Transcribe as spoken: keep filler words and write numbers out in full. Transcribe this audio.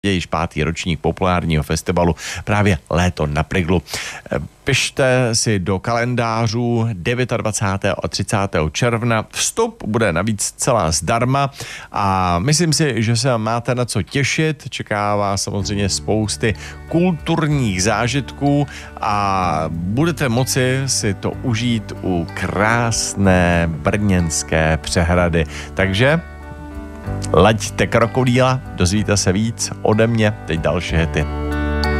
je již pátý ročník populárního festivalu právě Léto na Priglu. Pište si do kalendářů dvacátého devátého a třicátého června. Vstup bude navíc celá zdarma a myslím si, že se máte na co těšit. Čeká vás samozřejmě spousty kulturních zážitků a budete moci si to užít u krásné brněnské přehrady. Takže laďte krokodýla, dozvíte se víc ode mě, teď další hity.